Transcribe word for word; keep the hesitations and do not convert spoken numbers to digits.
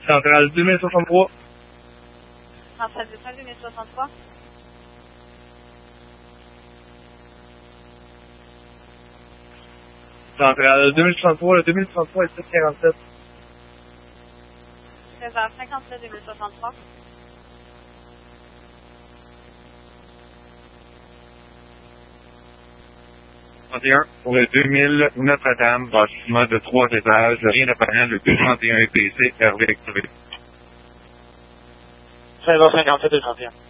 Centrale deux mille soixante-trois. Centrale deux cents, deux mille soixante-trois. Centrale deux mille soixante-trois, le deux mille soixante-trois est six quarante-sept. treize heures cinquante-sept, deux mille soixante-trois. trente et un, pour le deux mille Notre-Dame, bâtiment de trois étages, rien apparent, le deux trente et un E P C, Hervé Extrait. treize heures cinquante-sept, deux trente et un.